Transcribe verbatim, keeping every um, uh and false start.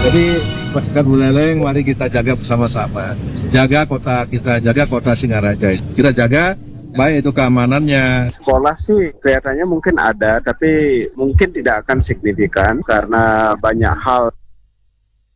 Jadi masyarakat Buleleng, mari kita jaga bersama-sama. Jaga kota kita, jaga kota Singaraja. Kita jaga baik itu keamanannya. Sekolah sih kelihatannya mungkin ada, tapi mungkin tidak akan signifikan karena banyak hal